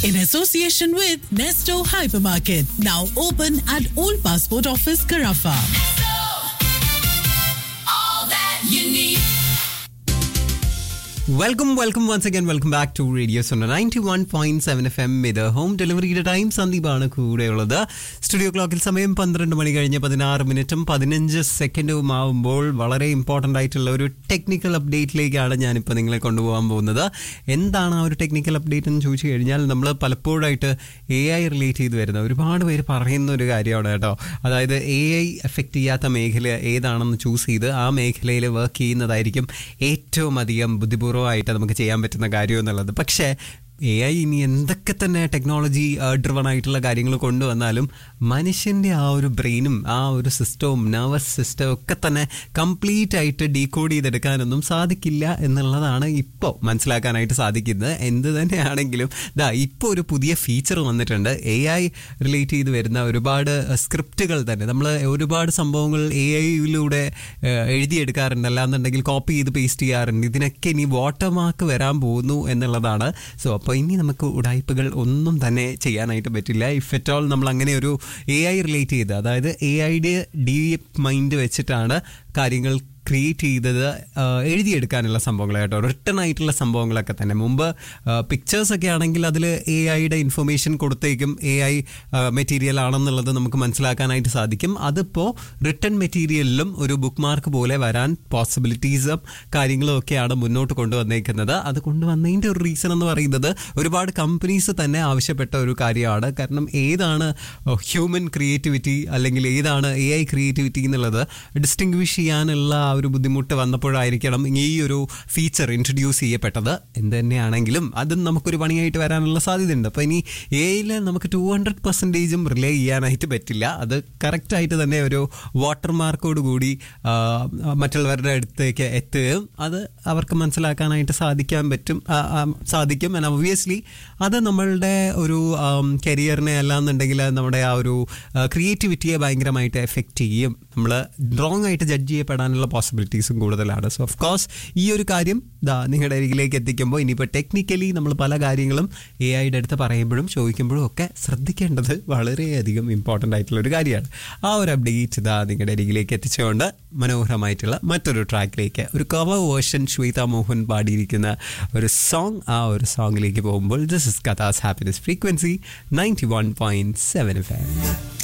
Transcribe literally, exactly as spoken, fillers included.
in association with Nesto Hypermarket, now open at Old Passport Office, Carafa. All that you need. Welcome, welcome once again. Welcome back to Radio Sona ninety-one point seven F M. ഇത് home ഡെലിവറിയുടെ time സന്ദീപാണ് കൂടെയുള്ളത്. Studio ക്ലോക്കിൽ സമയം പന്ത്രണ്ട് മണി കഴിഞ്ഞ് പതിനാറ് മിനിറ്റും പതിനഞ്ച് സെക്കൻഡും ആവുമ്പോൾ വളരെ ഇമ്പോർട്ടൻ്റ് ആയിട്ടുള്ള ഒരു ടെക്നിക്കൽ അപ്ഡേറ്റിലേക്കാണ് ഞാനിപ്പോൾ നിങ്ങളെ കൊണ്ടുപോകാൻ പോകുന്നത്. എന്താണ് ആ ഒരു ടെക്നിക്കൽ അപ്ഡേറ്റ് എന്ന് ചോദിച്ചു കഴിഞ്ഞാൽ, നമ്മൾ പലപ്പോഴായിട്ട് എ ഐ റിലേറ്റ് ചെയ്ത് വരുന്ന ഒരുപാട് പേര് പറയുന്ന ഒരു കാര്യമാണ് കേട്ടോ. അതായത് എ ഐ എഫക്റ്റ് ചെയ്യാത്ത മേഖല ഏതാണെന്ന് ചൂസ് ചെയ്ത് ആ മേഖലയിൽ വർക്ക് ചെയ്യുന്നതായിരിക്കും ഏറ്റവും അധികം ബുദ്ധിപൂർവ്വം ആയിട്ട് നമുക്ക് ചെയ്യാൻ പറ്റുന്ന കാര്യം എന്നുള്ളത്. പക്ഷേ എ ഐ ഇനി എന്തൊക്കെ തന്നെ ടെക്നോളജി ഡ്രിവൺ ആയിട്ടുള്ള കാര്യങ്ങൾ കൊണ്ടുവന്നാലും മനുഷ്യൻ്റെ ആ ഒരു ബ്രെയിനും ആ ഒരു സിസ്റ്റവും നെർവസ് സിസ്റ്റവും ഒക്കെ തന്നെ കംപ്ലീറ്റ് ആയിട്ട് ഡീകോഡ് ചെയ്തെടുക്കാനൊന്നും സാധിക്കില്ല എന്നുള്ളതാണ് ഇപ്പോൾ മനസ്സിലാക്കാനായിട്ട് സാധിക്കുന്നത്. എന്ത് തന്നെയാണെങ്കിലും ദാ ഇപ്പോൾ ഒരു പുതിയ ഫീച്ചർ വന്നിട്ടുണ്ട്. എ ഐ റിലേറ്റ് ചെയ്ത് വരുന്ന ഒരുപാട് സ്ക്രിപ്റ്റുകൾ തന്നെ നമ്മൾ ഒരുപാട് സംഭവങ്ങൾ എ ഐയിലൂടെ എഴുതിയെടുക്കാറുണ്ട്, അല്ലാന്നുണ്ടെങ്കിൽ കോപ്പി ചെയ്ത് പേസ്റ്റ് ചെയ്യാറുണ്ട്. ഇതിനൊക്കെ ഇനി വാട്ടർമാർക്ക് വരാൻ പോകുന്നു എന്നുള്ളതാണ്. സോ അപ്പോൾ ഇനി നമുക്ക് ഉടായ്പകൾ ഒന്നും തന്നെ ചെയ്യാനായിട്ട് പറ്റില്ല. ഇഫ് എറ്റ് ഓൾ നമ്മൾ അങ്ങനെ ഒരു എ ഐ റിലേറ്റ് ചെയ്ത്, അതായത് എ ഐയുടെ ഡീപ്പ് മൈൻഡ് വെച്ചിട്ടാണ് കാര്യങ്ങൾ ക്രിയേറ്റ് ചെയ്തത് എഴുതിയെടുക്കാനുള്ള സംഭവങ്ങൾ കേട്ടോ, റിട്ടൺ ആയിട്ടുള്ള സംഭവങ്ങളൊക്കെ തന്നെ. മുമ്പ് പിക്ചേഴ്സൊക്കെ ആണെങ്കിൽ അതിൽ എ ഐയുടെ ഇൻഫർമേഷൻ കൊടുത്തേക്കും എ ഐ മെറ്റീരിയൽ ആണെന്നുള്ളത് നമുക്ക് മനസ്സിലാക്കാനായിട്ട് സാധിക്കും. അതിപ്പോൾ റിട്ടൺ മെറ്റീരിയലിലും ഒരു ബുക്ക് മാർക്ക് പോലെ വരാൻ പോസിബിലിറ്റീസും കാര്യങ്ങളും ഒക്കെയാണ് മുന്നോട്ട് കൊണ്ടുവന്നേക്കുന്നത്. അത് കൊണ്ടുവന്നതിൻ്റെ ഒരു റീസൺ എന്ന് പറയുന്നത് ഒരുപാട് കമ്പനീസ് തന്നെ ആവശ്യപ്പെട്ട ഒരു കാര്യമാണ്. കാരണം ഏതാണ് ഹ്യൂമൻ ക്രിയേറ്റിവിറ്റി അല്ലെങ്കിൽ ഏതാണ് എ ഐ ക്രിയേറ്റിവിറ്റി എന്നുള്ളത് ഡിസ്റ്റിങ്വിഷ് ചെയ്യാനുള്ള ഒരു ബുദ്ധിമുട്ട് വന്നപ്പോഴായിരിക്കണം ഈ ഒരു ഫീച്ചർ ഇൻട്രൊഡ്യൂസ് ചെയ്യപ്പെട്ടത്. എന്ത് തന്നെയാണെങ്കിലും അതും നമുക്കൊരു പണിയായിട്ട് വരാനുള്ള സാധ്യതയുണ്ട്. അപ്പോൾ ഇനി എ ഐയിൽ നമുക്ക് ടു ഹൺഡ്രഡ് പെർസെൻറ്റേജും റിലേ ചെയ്യാനായിട്ട് പറ്റില്ല. അത് കറക്റ്റായിട്ട് തന്നെ ഒരു വാട്ടർമാർക്കോട് കൂടി മറ്റുള്ളവരുടെ അടുത്തേക്ക് എത്തുകയും അത് അവർക്ക് മനസ്സിലാക്കാനായിട്ട് സാധിക്കാൻ പറ്റും സാധിക്കും ആൻഡ് ഒബ്വിയസ്ലി അത് നമ്മളുടെ ഒരു കരിയറിനെ അല്ലാന്നുണ്ടെങ്കിൽ നമ്മുടെ ആ ഒരു ക്രിയേറ്റിവിറ്റിയെ ഭയങ്കരമായിട്ട് എഫക്റ്റ് ചെയ്യും. നമ്മൾ റോങ് ആയിട്ട് ജഡ്ജ് ചെയ്യപ്പെടാനുള്ള പോസിബിലിറ്റീസും കൂടുതലാണ്. സോ ഓഫ് കോഴ്സ് ഈ ഒരു കാര്യം ദാ നിങ്ങളുടെ അരികിലേക്ക് എത്തിക്കുമ്പോൾ ഇനിയിപ്പോൾ ടെക്നിക്കലി നമ്മൾ പല കാര്യങ്ങളും എ ഐയുടെ അടുത്ത് പറയുമ്പോഴും ചോദിക്കുമ്പോഴും ഒക്കെ ശ്രദ്ധിക്കേണ്ടത് വളരെയധികം ഇമ്പോർട്ടൻ്റ് ആയിട്ടുള്ള ഒരു കാര്യമാണ്. ആ ഒരു അപ്ഡേറ്റ് ഇതാ നിങ്ങളുടെ അരികിലേക്ക് എത്തിച്ചുകൊണ്ട് മനോഹരമായിട്ടുള്ള മറ്റൊരു ട്രാക്കിലേക്ക് ഒരു കവർ വേർഷൻ ശ്വേത മോഹൻ പാടിയിരിക്കുന്ന ഒരു സോങ്, ആ ഒരു സോങ്ങിലേക്ക് പോകുമ്പോൾ this is കഥാസ് happiness frequency ninety one point seven F M.